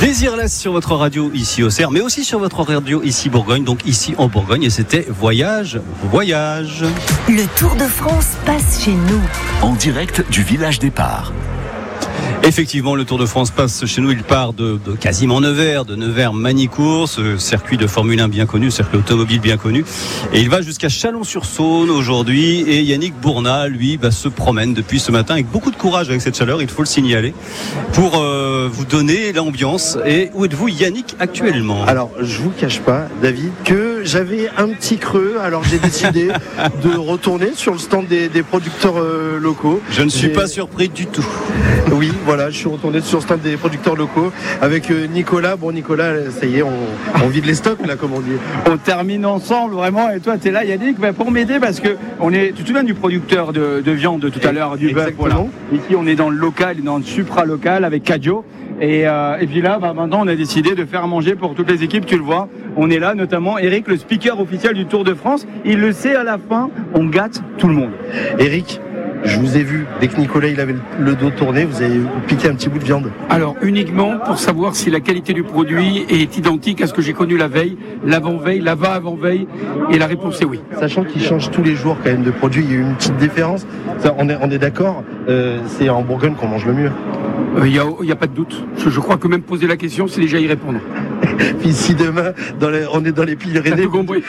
Désirless sur votre radio ici au Cerf, mais aussi sur votre radio ici Bourgogne, donc ici en Bourgogne, et c'était Voyage. Le Tour de France passe chez nous. En direct du village départ. Effectivement, le Tour de France passe chez nous. Il part de quasiment Nevers, de Nevers-Manicourt, ce circuit de Formule 1 bien connu, circuit automobile bien connu. Et il va jusqu'à Chalon-sur-Saône aujourd'hui. Et Yannick Bournat, lui, se promène depuis ce matin avec beaucoup de courage avec cette chaleur, il faut le signaler, pour vous donner l'ambiance. Et où êtes-vous, Yannick, actuellement ? Alors, je vous cache pas, David, que j'avais un petit creux. Alors, j'ai décidé de retourner sur le stand des producteurs locaux. Je ne suis pas surpris du tout. Oui, voilà, je suis retourné sur le stand des producteurs locaux avec Nicolas. Bon, Nicolas, ça y est, on vide les stocks, là, comme on dit. On termine ensemble, vraiment. Et toi, tu es là, Yannick, pour m'aider, parce que tu te souviens du producteur de viande de tout à l'heure, du bœuf, voilà. Ici, on est dans le local, dans le supra-local avec Cadio. Et puis là, maintenant, on a décidé de faire manger pour toutes les équipes, tu le vois. On est là, notamment Eric, le speaker officiel du Tour de France. Il le sait, à la fin, on gâte tout le monde. Eric, je vous ai vu, dès que Nicolas il avait le dos tourné, vous avez piqué un petit bout de viande. Alors, uniquement pour savoir si la qualité du produit est identique à ce que j'ai connu la veille, l'avant-veille, l'avant-veille, et la réponse est oui. Sachant qu'il change tous les jours quand même de produit, il y a eu une petite différence. Ça, on est d'accord, c'est en Bourgogne qu'on mange le mieux. Il y a pas de doute. Je crois que même poser la question, c'est déjà y répondre. Puis si demain, on est dans les Pyrénées. Compris.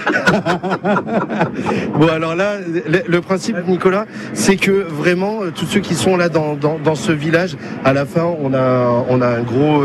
Bon, alors là, le principe, Nicolas, c'est que vraiment, tous ceux qui sont là dans ce village, à la fin, on a un gros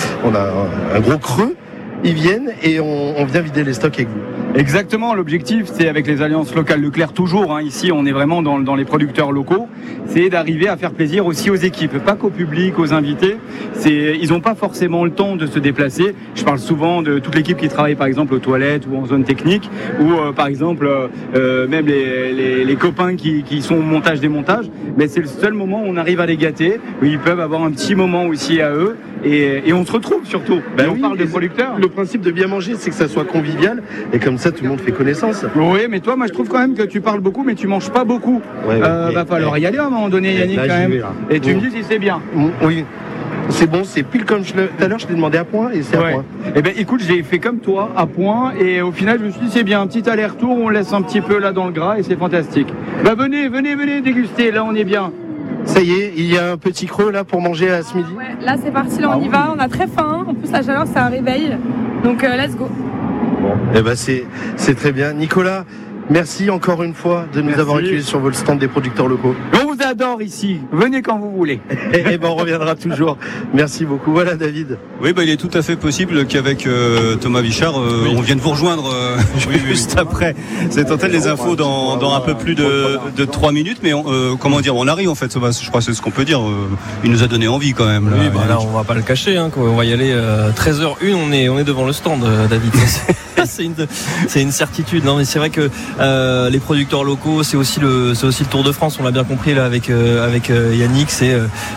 creux. Ils viennent et on vient vider les stocks avec vous. Exactement, l'objectif c'est avec les alliances locales Leclerc toujours, ici on est vraiment dans les producteurs locaux, c'est d'arriver à faire plaisir aussi aux équipes, pas qu'au public, aux invités. Ils n'ont pas forcément le temps de se déplacer. Je parle souvent de toute l'équipe qui travaille par exemple aux toilettes ou en zone technique, ou par exemple même les copains qui sont au montage-démontage, mais c'est le seul moment où on arrive à les gâter, où ils peuvent avoir un petit moment aussi à eux, et on se retrouve surtout. On parle de producteurs. Le principe de bien manger, c'est que ça soit convivial, et comme ça tout le monde fait connaissance. Oui, mais toi, moi je trouve quand même que tu parles beaucoup, mais tu manges pas beaucoup. Va falloir y aller à un moment donné, Yannick, quand même. Et tu me dis si c'est bien. Oui. C'est bon, c'est pile comme tout à l'heure, je t'ai demandé à point et c'est à point. Eh ben écoute, j'ai fait comme toi, à point, et au final je me suis dit c'est bien, un petit aller-retour, on laisse un petit peu là dans le gras et c'est fantastique. Venez déguster, là on est bien. Ça y est, il y a un petit creux là pour manger à ce midi. Ouais, là c'est parti, là on y va, on a très faim, en plus la chaleur c'est un réveil, donc let's go. Bon, eh ben c'est très bien. Nicolas, merci encore une fois de nous avoir accueillis sur votre stand des producteurs locaux. On vous adore ici, venez quand vous voulez. Et on reviendra toujours. Merci beaucoup. Voilà, David. Oui, il est tout à fait possible qu'avec Thomas Vichard, on vienne vous rejoindre juste après cette antenne. Les infos dans un peu plus de 3 minutes. Mais on arrive en fait, je crois que c'est ce qu'on peut dire. Il nous a donné envie quand même. Là, on va pas le cacher. On va y aller 13h01. On est devant le stand, David. C'est une certitude. Non, mais c'est vrai que les producteurs locaux, c'est aussi le Tour de France. On l'a bien compris là avec Yannick. C'est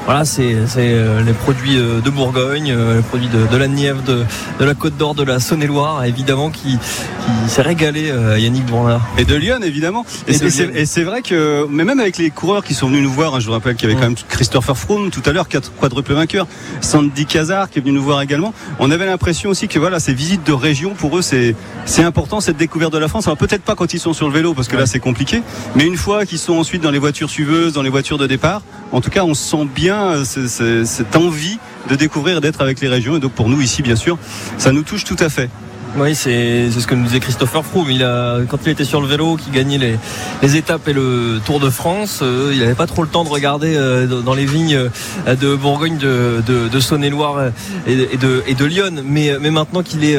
les produits de Bourgogne, les produits de la Nièvre, de la Côte d'Or, de la Saône-et-Loire, évidemment, qui s'est régalé, Yannick Bournat. Et de Lyon, évidemment. Et c'est vrai que, mais même avec les coureurs qui sont venus nous voir, je vous rappelle qu'il y avait quand même Christopher Froome tout à l'heure, quadruple vainqueur, Sandy Cazard qui est venu nous voir également. On avait l'impression aussi que ces visites de région, pour eux, c'est important, cette découverte de la France. Alors peut-être pas quand ils sont sur le vélo, parce que là c'est compliqué, mais une fois qu'ils sont ensuite dans les voitures suiveuses, dans les voitures de départ, en tout cas on sent bien cette envie de découvrir et d'être avec les régions. Et donc pour nous ici, bien sûr, ça nous touche tout à fait. Oui, c'est ce que nous disait Christopher Froome. Quand il était sur le vélo, qui gagnait les étapes et le Tour de France, il n'avait pas trop le temps de regarder dans les vignes de Bourgogne, de Saône-et-Loire et de Lyon. Mais maintenant qu'il est,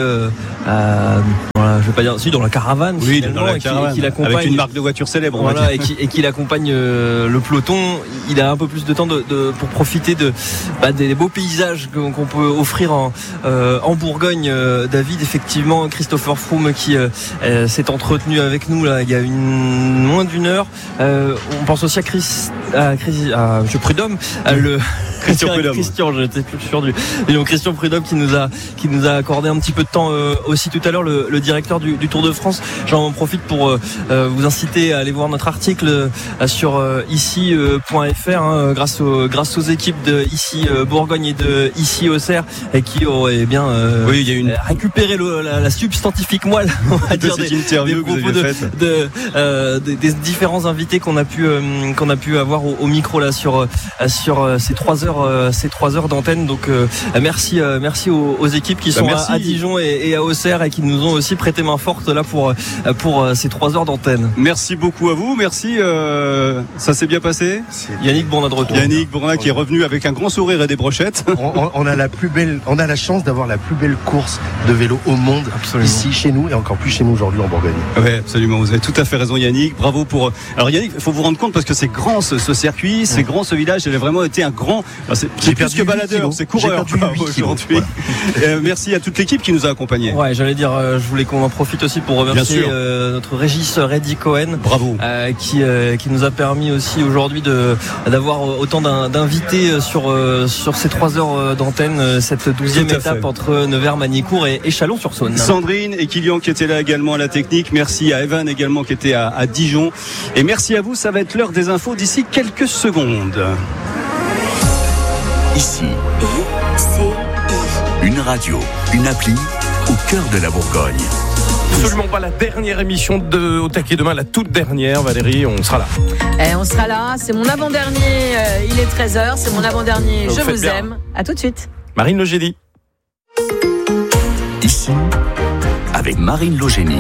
je vais pas dire, dans la caravane, oui, dans la caravane, qu'il accompagne, avec une marque de voiture célèbre, voilà, et qu'il accompagne le peloton, il a un peu plus de temps pour profiter des beaux paysages qu'on peut offrir en Bourgogne. David, effectivement. effectivement Christopher Froome qui s'est entretenu avec nous là il y a moins d'une heure. On pense aussi à Monsieur Prudhomme, Christian, j'étais plus sûr du nom, Christian Prudhomme qui nous a accordé un petit peu de temps aussi tout à l'heure, le directeur du Tour de France. J'en profite pour vous inciter à aller voir notre article sur ici.fr grâce aux équipes de ici Bourgogne et de ici Auxerre et qui auraient bien récupéré la substantifique moelle, on va dire, des propos des différents invités qu'on a pu avoir au micro là sur ces 3 heures d'antenne. Donc merci aux équipes qui sont à Dijon et à Auxerre et qui nous ont aussi prêté main forte là pour ces 3 heures d'antenne. Merci beaucoup à vous, merci. Ça s'est bien passé. Yannick Bourdin de retour. Yannick Bourdin qui est revenu avec un grand sourire et des brochettes. On a la chance d'avoir la plus belle course de vélo au monde. Absolument. Ici chez nous et encore plus chez nous aujourd'hui en Bourgogne. Oui, absolument. Vous avez tout à fait raison, Yannick. Bravo pour. Alors Yannick, il faut vous rendre compte parce que c'est grand ce circuit, c'est grand ce village. Il a vraiment été un grand. C'est plus que baladeur, c'est coureur aujourd'hui. Merci à toute l'équipe qui nous a accompagnés. Ouais, j'allais dire, je voulais qu'on en profite aussi pour remercier notre régisseur Eddie Cohen. Bravo. Qui nous a permis aussi aujourd'hui d'avoir autant d'invités sur ces 3 heures d'antenne, cette 12e étape entre Nevers-Magnicourt et Chalon-sur-Saône. Sandrine et Kylian qui étaient là également à la technique. Merci à Evan également qui était à Dijon. Et merci à vous, ça va être l'heure des infos d'ici quelques secondes. Ici, une radio, une appli au cœur de la Bourgogne. Absolument pas la dernière émission de Au Taquet demain, la toute dernière, Valérie, on sera là. On sera là, c'est mon avant-dernier, il est 13h, c'est mon avant-dernier, je vous aime. À tout de suite. Marine Logénie. Ici, avec Marine Logénie,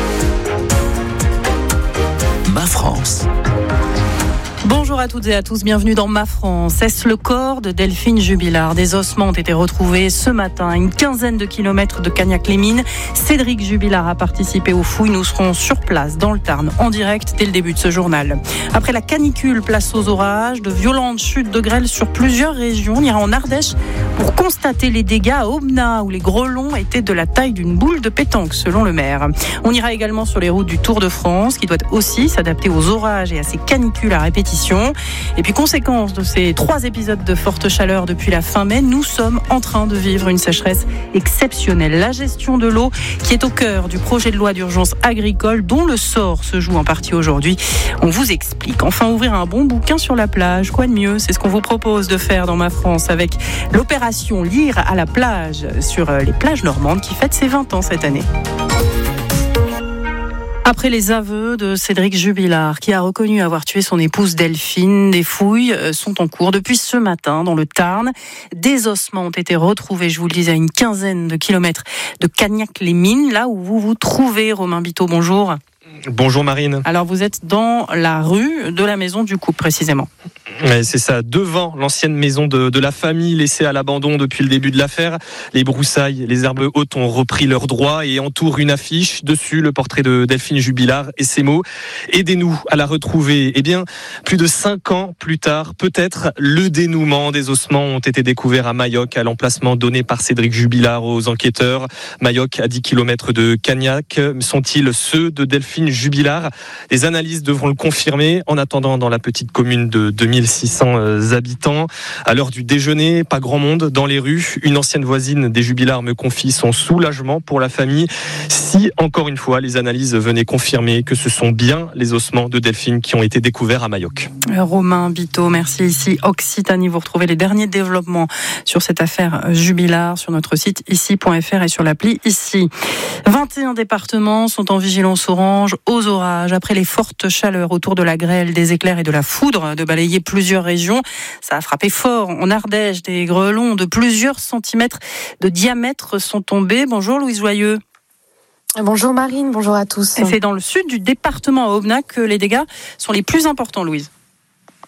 Ma France. Bonjour à toutes et à tous, bienvenue dans Ma France. Est-ce le corps de Delphine Jubilard? Des ossements ont été retrouvés ce matin à une quinzaine de kilomètres de Cagnac-les-Mines. Cédric Jubilard a participé aux fouilles. Nous serons sur place dans le Tarn en direct dès le début de ce journal. Après la canicule, place aux orages, de violentes chutes de grêle sur plusieurs régions. On ira en Ardèche pour constater les dégâts à Aubenas où les grêlons étaient de la taille d'une boule de pétanque selon le maire. On ira également sur les routes du Tour de France qui doit aussi s'adapter aux orages et à ces canicules à répétition. Et puis conséquence de ces 3 épisodes de forte chaleur depuis la fin mai, nous sommes en train de vivre une sécheresse exceptionnelle. La gestion de l'eau qui est au cœur du projet de loi d'urgence agricole dont le sort se joue en partie aujourd'hui. On vous explique. Enfin, ouvrir un bon bouquin sur la plage, quoi de mieux? C'est ce qu'on vous propose de faire dans Ma France avec l'opération Lire à la plage sur les plages normandes qui fête ses 20 ans cette année. Après les aveux de Cédric Jubilard, qui a reconnu avoir tué son épouse Delphine, des fouilles sont en cours depuis ce matin dans le Tarn. Des ossements ont été retrouvés, je vous le disais, à une quinzaine de kilomètres de Cagnac-les-Mines, là où vous vous trouvez, Romain Biteau. Bonjour. Bonjour Marine. Alors vous êtes dans la rue de la maison du couple précisément. Ouais, c'est ça, devant l'ancienne maison de la famille laissée à l'abandon depuis le début de l'affaire. Les broussailles, les herbes hautes ont repris leurs droits et entourent une affiche. Dessus, le portrait de Delphine Jubilard et ces mots: aidez-nous à la retrouver. Eh bien, plus de 5 ans plus tard, peut-être le dénouement des ossements ont été découverts à Mayoc, à l'emplacement donné par Cédric Jubilard aux enquêteurs. Mayoc, à 10 km de Cagnac. Sont-ils ceux de Delphine Jubilard? Les analyses devront le confirmer. En attendant, dans la petite commune de 2600 habitants, à l'heure du déjeuner, pas grand monde dans les rues. Une ancienne voisine des Jubilard me confie son soulagement pour la famille. Si, encore une fois, les analyses venaient confirmer que ce sont bien les ossements de Delphine qui ont été découverts à Mayoc. Romain Biteau, merci. Ici Occitanie, vous retrouvez les derniers développements sur cette affaire Jubilard sur notre site ici.fr et sur l'appli Ici. 21 départements sont en vigilance orange aux orages. Après les fortes chaleurs autour de la grêle, des éclairs et de la foudre de balayer plusieurs régions, ça a frappé fort. En Ardèche, des grêlons de plusieurs centimètres de diamètre sont tombés. Bonjour Louise Joyeux. Bonjour Marine, bonjour à tous. Et c'est dans le sud du département à Aubenas que les dégâts sont les plus importants, Louise.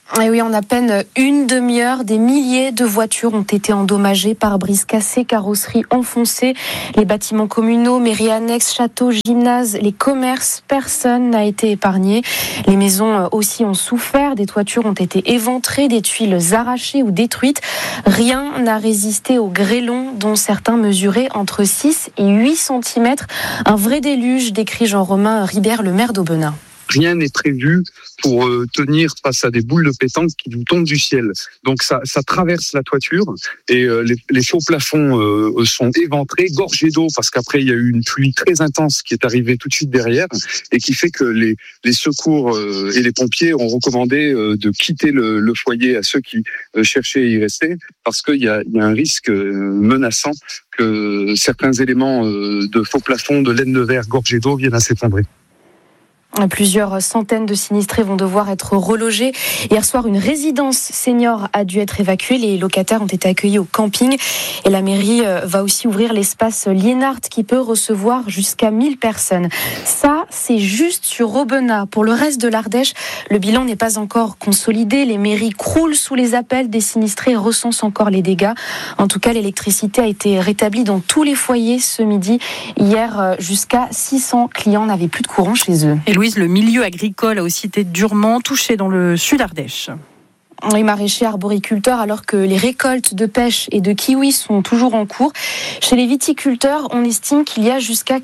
Et oui, en à peine une demi-heure, des milliers de voitures ont été endommagées, pare-brises cassés, carrosseries enfoncées, les bâtiments communaux, mairies annexes, châteaux, gymnases, les commerces, personne n'a été épargné. Les maisons aussi ont souffert, des toitures ont été éventrées, des tuiles arrachées ou détruites. Rien n'a résisté aux grêlons dont certains mesuraient entre 6 et 8 cm. Un vrai déluge, décrit Jean-Romain Ribert, le maire d'Aubenas. Rien n'est prévu pour tenir face à des boules de pétanque qui nous tombent du ciel. Donc ça traverse la toiture et les faux plafonds sont éventrés, gorgés d'eau, parce qu'après il y a eu une pluie très intense qui est arrivée tout de suite derrière et qui fait que les secours et les pompiers ont recommandé de quitter le foyer à ceux qui cherchaient à y rester, parce qu'il y a un risque menaçant que certains éléments de faux plafonds, de laine de verre gorgés d'eau viennent à s'effondrer. Plusieurs centaines de sinistrés vont devoir être relogés. Hier soir, une résidence senior a dû être évacuée. Les locataires ont été accueillis au camping. Et la mairie va aussi ouvrir l'espace Liénart qui peut recevoir jusqu'à 1000 personnes. Ça, c'est juste sur Aubenas. Pour le reste de l'Ardèche, le bilan n'est pas encore consolidé. Les mairies croulent sous les appels des sinistrés et recensent encore les dégâts. En tout cas, l'électricité a été rétablie dans tous les foyers ce midi. Hier, jusqu'à 600 clients n'avaient plus de courant chez eux. Et Louise, le milieu agricole a aussi été durement touché dans le sud Ardèche. Les maraîchers arboriculteurs, alors que les récoltes de pêche et de kiwis sont toujours en cours. Chez les viticulteurs, on estime qu'il y a jusqu'à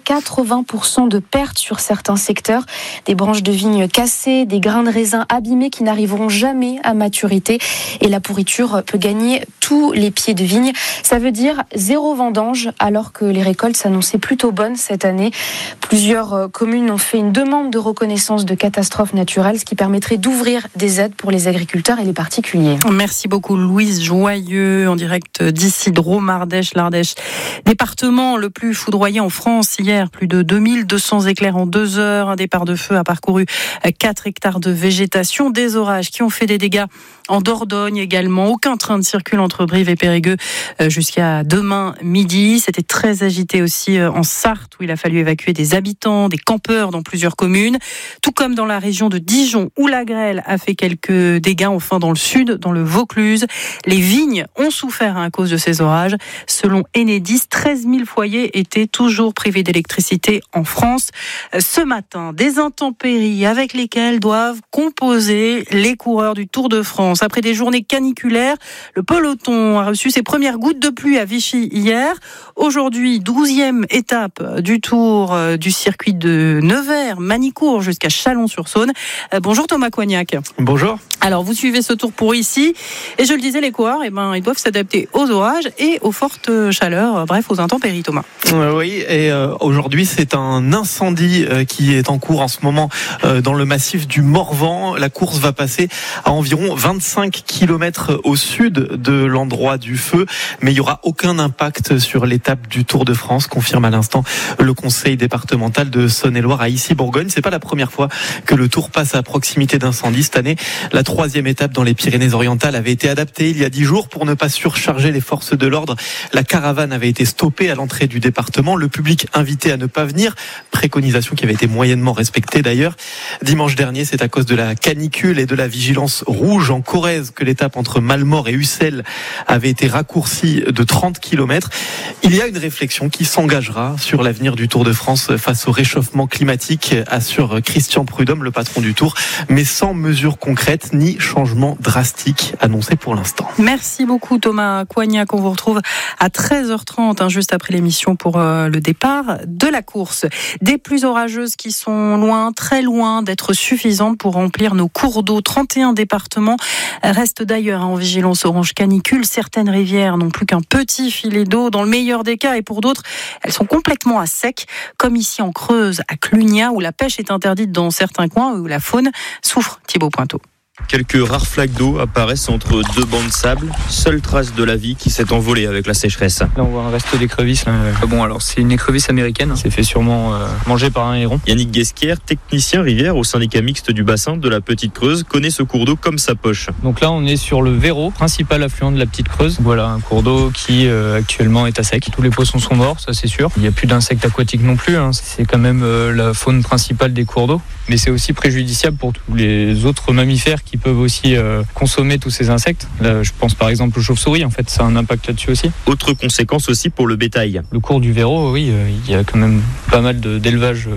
80% de pertes sur certains secteurs. Des branches de vignes cassées, des grains de raisin abîmés qui n'arriveront jamais à maturité. Et la pourriture peut gagner tous les pieds de vigne. Ça veut dire 0 vendange, alors que les récoltes s'annonçaient plutôt bonnes cette année. Plusieurs communes ont fait une demande de reconnaissance de catastrophe naturelle, ce qui permettrait d'ouvrir des aides pour les agriculteurs et les particuliers. Merci beaucoup Louise Joyeux, en direct d'ici Drôme, Ardèche, l'Ardèche. Département le plus foudroyé en France hier, plus de 2200 éclairs en 2 heures. Un départ de feu a parcouru 4 hectares de végétation. Des orages qui ont fait des dégâts en Dordogne également. Aucun train ne circule entre Brive et Périgueux jusqu'à demain midi. C'était très agité aussi en Sarthe, où il a fallu évacuer des habitants, des campeurs dans plusieurs communes. Tout comme dans la région de Dijon, où la grêle a fait quelques dégâts. Enfin, dans le sud, dans le Vaucluse, les vignes ont souffert à cause de ces orages. Selon Enedis, 13 000 foyers étaient toujours privés d'électricité en France. Ce matin, des intempéries avec lesquelles doivent composer les coureurs du Tour de France. Après des journées caniculaires, le peloton a reçu ses premières gouttes de pluie à Vichy hier. Aujourd'hui, 12e étape du Tour du circuit de Nevers, Manicourt jusqu'à Chalon-sur-Saône. Bonjour Thomas Coignac. Bonjour. Alors, vous suivez ce tour pour ici. Et je le disais, les coureurs, ils doivent s'adapter aux orages et aux fortes chaleurs, bref, aux intempéries, Thomas. Oui, et aujourd'hui, c'est un incendie qui est en cours en ce moment dans le massif du Morvan. La course va passer à environ 25 km au sud de l'endroit du feu, mais il n'y aura aucun impact sur l'étape du Tour de France, confirme à l'instant le conseil départemental de Saône-et-Loire à Issy-Bourgogne. C'est pas la première fois que le Tour passe à proximité d'incendie cette année. La 3e étape dans les Pyrénées-Orientales avait été adaptée il y a 10 jours pour ne pas surcharger les forces de l'ordre. La caravane avait été stoppée à l'entrée du département. Le public invité à ne pas venir. Préconisation qui avait été moyennement respectée d'ailleurs. Dimanche dernier, c'est à cause de la canicule et de la vigilance rouge en Corrèze que l'étape entre Malmort et Ussel avait été raccourcie de 30 km. Il y a une réflexion qui s'engagera sur l'avenir du Tour de France face au réchauffement climatique, assure Christian Prudhomme, le patron du Tour, mais sans mesures concrètes ni changement drastique annoncé pour l'instant. Merci beaucoup Thomas Coignac. On vous retrouve à 13h30, juste après l'émission pour le départ de la course. Des pluies orageuses qui sont loin, très loin d'être suffisantes pour remplir nos cours d'eau. 31 départements restent d'ailleurs en vigilance orange canicule. Certaines rivières n'ont plus qu'un petit filet d'eau dans le meilleur des cas, et pour d'autres, elles sont complètement à sec, comme ici en Creuse, à Clunia, où la pêche est interdite dans certains coins, où la faune souffre. Thibaut Pointeau. Quelques rares flaques d'eau apparaissent entre 2 bancs de sable, seule trace de la vie qui s'est envolée avec la sécheresse. Là on voit un reste d'écrevisse. Bon alors c'est une écrevisse américaine, c'est fait sûrement manger par un héron. Yannick Guesquière, technicien rivière au syndicat mixte du bassin de la Petite Creuse, connaît ce cours d'eau comme sa poche. Donc là on est sur le Véro, principal affluent de la Petite Creuse. Voilà un cours d'eau qui actuellement est à sec. Tous les poissons sont morts, ça c'est sûr. Il n'y a plus d'insectes aquatiques non plus, c'est quand même la faune principale des cours d'eau. Mais c'est aussi préjudiciable pour tous les autres mammifères qui qui peuvent aussi consommer tous ces insectes. Là, je pense par exemple aux chauves-souris, en fait, ça a un impact là-dessus aussi. Autre conséquence aussi pour le bétail. Le cours du Véro, oui, il y a quand même pas mal d'élevage